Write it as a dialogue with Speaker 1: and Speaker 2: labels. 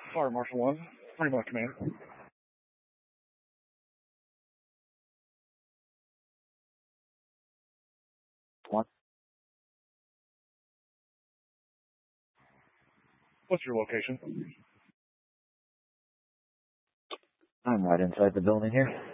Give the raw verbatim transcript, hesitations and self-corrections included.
Speaker 1: Fire Marshal one, three by command.
Speaker 2: One.
Speaker 1: What's your location?
Speaker 2: I'm right inside the building here.